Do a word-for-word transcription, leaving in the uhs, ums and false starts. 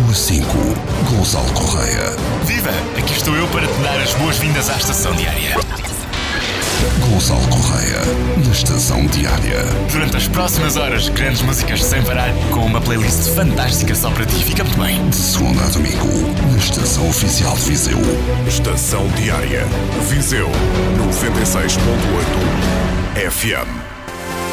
Número cinco. Gonçalo Correia. Viva! Aqui estou eu para te dar as boas-vindas à Estação Diária. Gonçalo Correia, na Estação Diária. Durante as próximas horas, grandes músicas sem parar, com uma playlist fantástica só para ti. Fica muito bem. De segunda a domingo, na Estação Oficial de Viseu. Estação Diária. Viseu noventa e seis ponto oito F M.